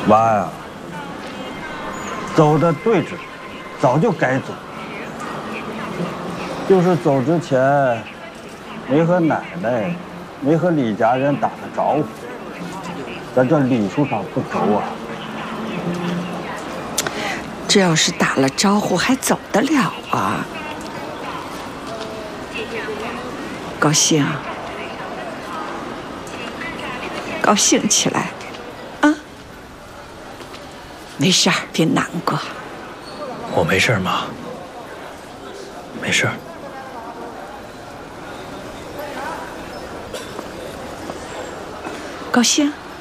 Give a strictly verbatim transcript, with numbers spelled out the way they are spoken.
娃呀，走的对着，早就该走。就是走之前，没和奶奶，没和李家人打个招呼，在这礼数上不走啊。 这要是打了招呼，还走得了啊？高兴，高兴起来，啊，没事儿，别难过。 我没事儿，妈，没事儿。 高兴。